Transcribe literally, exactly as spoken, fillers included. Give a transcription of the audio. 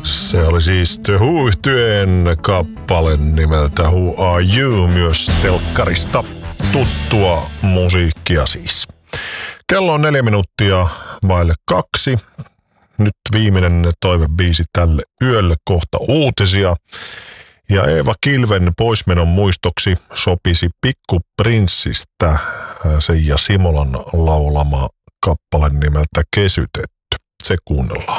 Se oli siis The Who-yhtyeen kappale nimeltä Who Are You, myös telkkarista tuttua musiikkia siis. Kello on neljä minuuttia vaille kaksi. Nyt viimeinen toivebiisi tälle yölle, kohta uutisia. Ja Eeva Kilven poismenon muistoksi sopisi Pikku Prinssistä Seija Simolan laulama kappale nimeltä Kesytetty. Se kuunnellaan.